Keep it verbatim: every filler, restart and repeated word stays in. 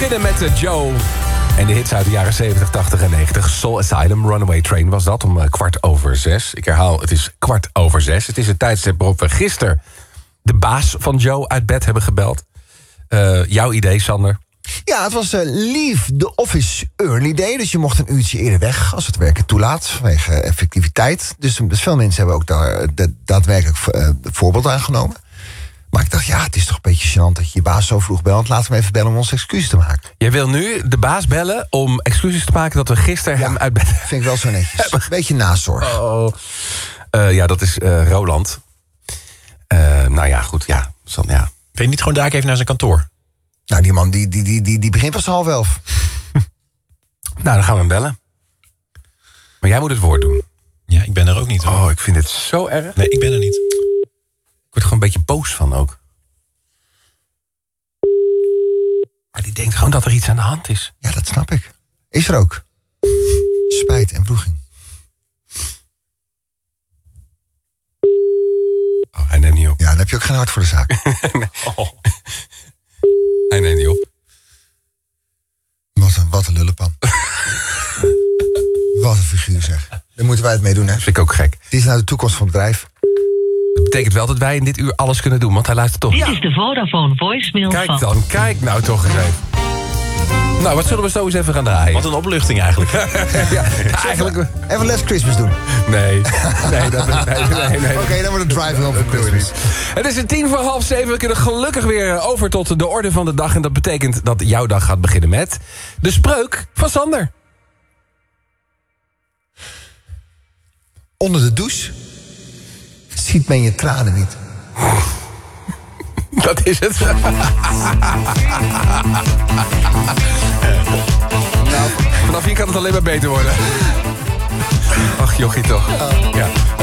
beginnen met uh, Joe en de hits uit de jaren zeventig, tachtig en negentig. Soul Asylum, Runaway Train was dat om uh, kwart over zes. Ik herhaal, het is kwart over zes. Het is het tijdstip waarop we gisteren de baas van Joe uit bed hebben gebeld. Uh, jouw idee, Sander? Ja, het was uh, Leave the Office Early Day. Dus je mocht een uurtje eerder weg als het werken toelaat. Vanwege effectiviteit. Dus, dus veel mensen hebben ook daar de, daadwerkelijk uh, voorbeeld aangenomen. Maar ik dacht, ja, het is toch een beetje gênant dat je je baas zo vroeg belt. Laten we hem even bellen om ons excuses te maken. Jij wil nu de baas bellen om excuses te maken dat we gisteren ja, hem uit bed... vind ik wel zo netjes. Een beetje nazorg. Oh. Uh, ja, dat is uh, Roland. Uh, nou ja, goed, ja. San, ja. Kun je niet gewoon daar even naar zijn kantoor? Nou, die man die, die, die, die, die begint pas half elf. Nou, dan gaan we hem bellen. Maar jij moet het woord doen. Ja, ik ben er ook niet. Hoor. Oh, ik vind het zo erg. Nee, ik ben er niet. Ik word er gewoon een beetje boos van ook. Maar die denkt gewoon dat er iets aan de hand is. Ja, dat snap ik. Is er ook. Spijt en wroeging. Oh, hij neemt niet op. Ja, dan heb je ook geen hart voor de zaak. Nee. Oh. Hij neemt niet op. Wat een, wat een lullenpan. Wat een figuur zeg. Daar moeten wij het mee doen, hè? Dat vind ik ook gek. Dit is nou de toekomst van het bedrijf. Dat betekent wel dat wij in dit uur alles kunnen doen, want hij luistert toch. Dit Ja. is de Vodafone voicemail Kijk van... dan, kijk nou toch eens even. Nou, wat zullen we zo eens even gaan draaien? Wat een opluchting eigenlijk. ja, eigenlijk... Even Let's Christmas doen. Nee, nee, dat, nee, nee, nee. Oké, okay, dan wordt het Drive Home for Christmas. Het is een tien voor half zeven. We kunnen gelukkig weer over tot de orde van de dag. En dat betekent dat jouw dag gaat beginnen met de spreuk van Sander. Onder de douche ziet men je tranen niet. Dat is het. Nou, vanaf hier kan het alleen maar beter worden. Ach, jochie toch. Ja.